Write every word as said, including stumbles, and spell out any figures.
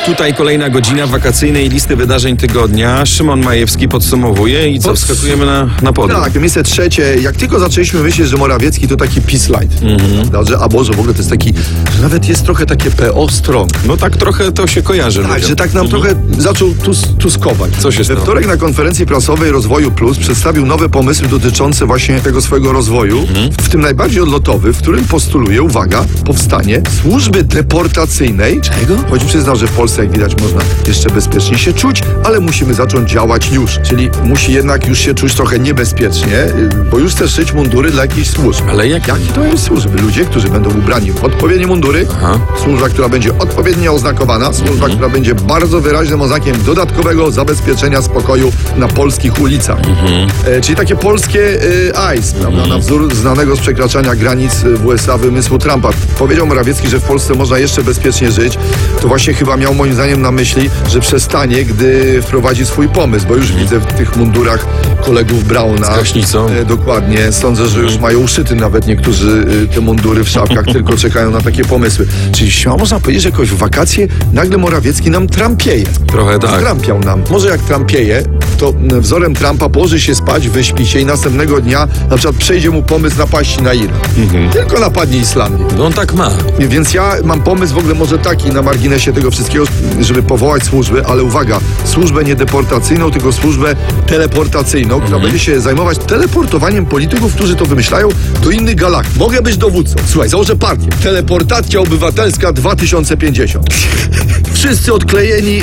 Tutaj kolejna godzina wakacyjnej listy wydarzeń tygodnia. Szymon Majewski podsumowuje i co, Pods- wskakujemy na, na podium. Tak, miejsce trzecie. Jak tylko zaczęliśmy myśleć, że Morawiecki to taki peace light, mm-hmm. że, a Boże, w ogóle to jest taki, że nawet jest trochę takie P O strong. No tak trochę to się kojarzy. Tak, ludziom. że tak nam trochę zaczął tus, tuskować. Co się We stało? wtorek na konferencji prasowej Rozwoju Plus przedstawił nowe pomysły dotyczące właśnie tego swojego rozwoju, Mhm. w tym najbardziej odlotowy, w którym postuluje, uwaga, powstanie służby deportacyjnej. Czego? Choć przyznał, że w Polsce, jak widać, można jeszcze bezpiecznie się czuć, ale musimy zacząć działać już. Czyli musi jednak już się czuć trochę niebezpiecznie, y, bo już chce szyć mundury dla jakichś służb. Ale jak? Jakie to jest służby? Ludzie, którzy będą ubrani w odpowiednie mundury, Aha. służba, która będzie odpowiednio oznakowana, służba, Mhm. która będzie bardzo wyraźnym oznakiem dodatkowego zabezpieczenia spokoju na polskich ulicach. Mhm. E, czyli takie polskie e, ICE, prawda, na wzór znanego z przekraczania granic e, w U S A wymysłu Trumpa. Powiedział Morawiecki, że w Polsce można jeszcze bezpiecznie żyć. To właśnie chyba miał moim zdaniem na myśli, że przestanie, gdy wprowadzi swój pomysł, bo już widzę w tych mundurach kolegów Brauna. Z gaśnicą. E, dokładnie. Sądzę, że już mają uszyty nawet niektórzy e, te mundury w szafkach, tylko czekają na takie pomysły. Czyli śmiało można powiedzieć, że jakoś w wakacje nagle Morawiecki nam trampieje. Trochę tak. Trampiał nam. Może jak trampieje, to m, wzorem Trumpa położy się spać, wyśpi się i następnego dnia na przykład przejdzie mu pomysł napaści na Iran. Mhm. Tylko napadnie Islandię. No on tak ma. Więc ja mam pomysł w ogóle może taki na marginesie tego wszystkiego, żeby powołać służbę, ale uwaga, służbę nie deportacyjną, tylko służbę teleportacyjną, która będzie się zajmować teleportowaniem polityków, którzy to wymyślają, do innych galaktyk. Mogę być dowódcą. Słuchaj, założę partię. Teleportacja Obywatelska dwa tysiące pięćdziesiąt. Wszyscy odklejeni